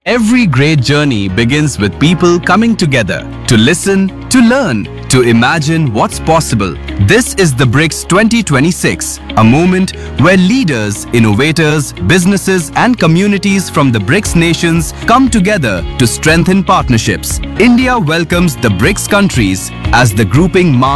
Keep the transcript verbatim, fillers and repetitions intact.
Every great journey begins with people coming together to listen, to learn, to imagine what's possible. This is the BRICS twenty twenty-six, a moment where leaders, innovators, businesses and communities from the BRICS nations come together to strengthen partnerships. India welcomes the BRICS countries as the grouping marks